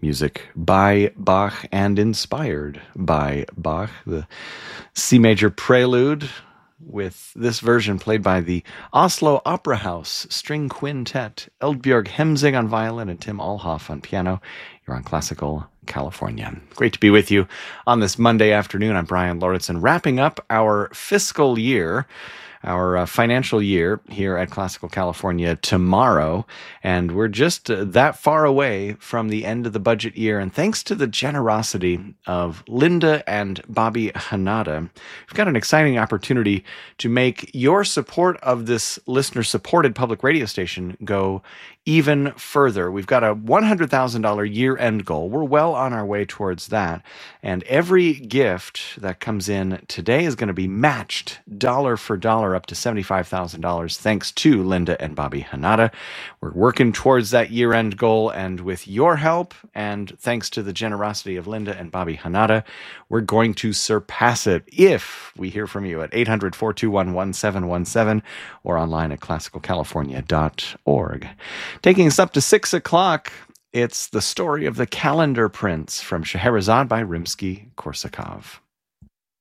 Music by Bach and inspired by Bach. The C major prelude with this version played by the Oslo Opera House String Quintet, Eldbjørg Hemsing on violin and Tim Alhoff on piano. You're on Classical California. Great to be with you on this Monday afternoon. I'm Brian Lauritsen, wrapping up our fiscal year, our financial year here at Classical California tomorrow, and we're just that far away from the end of the budget year, and thanks to the generosity of Linda and Bobby Hanada, we've got an exciting opportunity to make your support of this listener-supported public radio station go even further. We've got a $100,000 year-end goal. We're well on our way towards that. And every gift that comes in today is going to be matched dollar for dollar up to $75,000 thanks to Linda and Bobby Hanada. We're working towards that year-end goal, and with your help and thanks to the generosity of Linda and Bobby Hanada, we're going to surpass it if we hear from you at 800-421-1717 or online at classicalcalifornia.org. Taking us up to 6 o'clock, it's the story of the Calendar Prince from Scheherazade by Rimsky-Korsakov.